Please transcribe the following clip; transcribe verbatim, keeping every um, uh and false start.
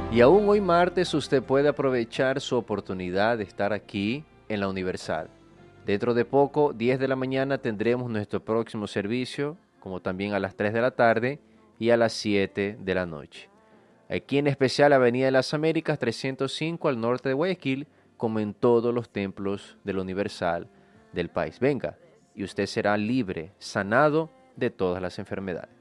Y aún hoy martes usted puede aprovechar su oportunidad de estar aquí en la Universal. Dentro de poco, diez de la mañana, tendremos nuestro próximo servicio, como también a las tres de la tarde y a las siete de la noche. Aquí en especial Avenida de las Américas trescientos cinco al norte de Guayaquil, como en todos los templos de la Universal del país. Venga, y usted será libre, sanado de todas las enfermedades.